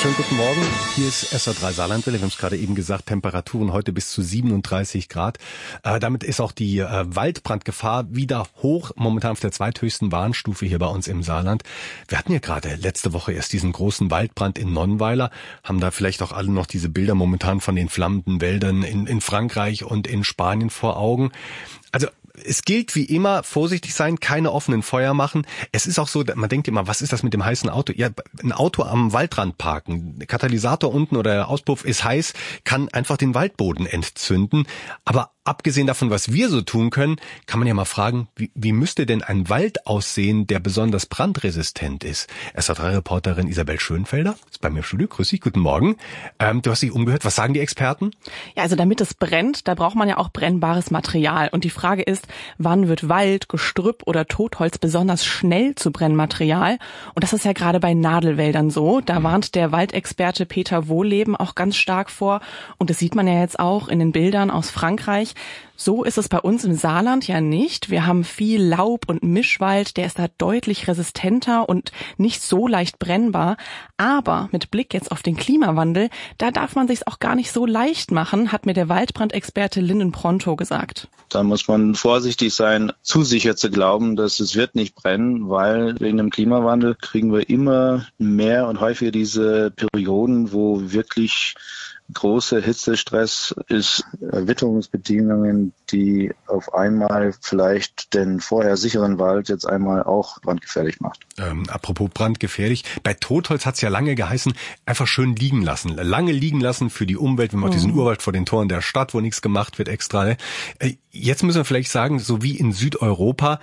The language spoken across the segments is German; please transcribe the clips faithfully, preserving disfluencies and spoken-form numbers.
Schönen guten Morgen. Hier ist S R drei Saarlandwelle. Wir haben es gerade eben gesagt, Temperaturen heute bis zu siebenunddreißig Grad. Äh, damit ist auch die äh, Waldbrandgefahr wieder hoch, momentan auf der zweithöchsten Warnstufe hier bei uns im Saarland. Wir hatten ja gerade letzte Woche erst diesen großen Waldbrand in Nonnweiler, haben da vielleicht auch alle noch diese Bilder momentan von den flammenden Wäldern in, in Frankreich und in Spanien vor Augen. Also es gilt wie immer, vorsichtig sein, keine offenen Feuer machen. Es ist auch so, man denkt immer, was ist das mit dem heißen Auto? Ja, ein Auto am Waldrand parken, der Katalysator unten oder der Auspuff ist heiß, kann einfach den Waldboden entzünden. Aber abgesehen davon, was wir so tun können, kann man ja mal fragen, wie, wie müsste denn ein Wald aussehen, der besonders brandresistent ist? S R drei Reporterin Isabel Schönfelder ist bei mir im Studio. Grüß dich, guten Morgen. Ähm, du hast dich umgehört. Was sagen die Experten? Ja, also damit es brennt, da braucht man ja auch brennbares Material. Und die Frage ist, wann wird Wald, Gestrüpp oder Totholz besonders schnell zu Brennmaterial? Und das ist ja gerade bei Nadelwäldern so. Da warnt der Waldexperte Peter Wohleben auch ganz stark vor. Und das sieht man ja jetzt auch in den Bildern aus Frankreich. So ist es bei uns im Saarland ja nicht. Wir haben viel Laub- und Mischwald, der ist da deutlich resistenter und nicht so leicht brennbar. Aber mit Blick jetzt auf den Klimawandel, da darf man sich's auch gar nicht so leicht machen, hat mir der Waldbrandexperte Linden Pronto gesagt. Da muss man vorsichtig sein, zu sicher zu glauben, dass es wird nicht brennen, weil wegen dem Klimawandel kriegen wir immer mehr und häufiger diese Perioden, wo wirklich großer Hitzestress ist, Witterungsbedingungen, die auf einmal vielleicht den vorher sicheren Wald jetzt einmal auch brandgefährlich macht. Ähm, apropos brandgefährlich, bei Totholz hat's ja lange geheißen, einfach schön liegen lassen. Lange liegen lassen für die Umwelt, wenn man mhm. diesen Urwald vor den Toren der Stadt, wo nichts gemacht wird extra. Ne? Jetzt müssen wir vielleicht sagen, so wie in Südeuropa,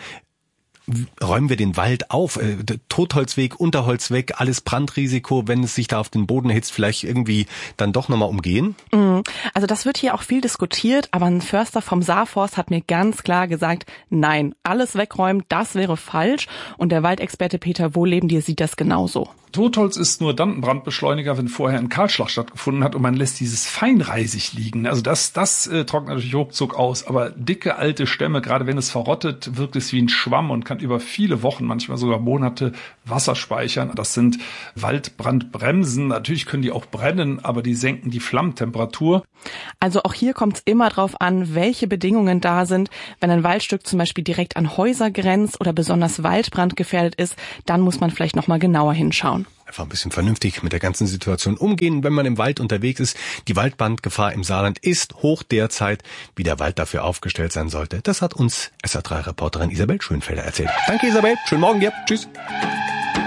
räumen wir den Wald auf, äh, Totholz weg, Unterholz weg, alles Brandrisiko, wenn es sich da auf den Boden erhitzt, vielleicht irgendwie dann doch nochmal umgehen? Also das wird hier auch viel diskutiert, aber ein Förster vom Saarforst hat mir ganz klar gesagt, nein, alles wegräumen, das wäre falsch. Und der Waldexperte Peter Wohleben, der sieht das genauso. Totholz ist nur dann ein Brandbeschleuniger, wenn vorher ein Kahlschlag stattgefunden hat und man lässt dieses feinreisig liegen. Also das, das äh, trocknet natürlich ruckzuck aus. Aber dicke, alte Stämme, gerade wenn es verrottet, wirkt es wie ein Schwamm und kann über viele Wochen, manchmal sogar Monate Wasser speichern. Das sind Waldbrandbremsen. Natürlich können die auch brennen, aber die senken die Flammentemperatur. Also auch hier kommt es immer drauf an, welche Bedingungen da sind. Wenn ein Waldstück zum Beispiel direkt an Häuser grenzt oder besonders waldbrandgefährdet ist, dann muss man vielleicht nochmal genauer hinschauen. Einfach ein bisschen vernünftig mit der ganzen Situation umgehen, wenn man im Wald unterwegs ist. Die Waldbrandgefahr im Saarland ist hoch derzeit. Wie der Wald dafür aufgestellt sein sollte, das hat uns S R drei Reporterin Isabel Schönfelder erzählt. Danke Isabel, schönen Morgen dir. Tschüss.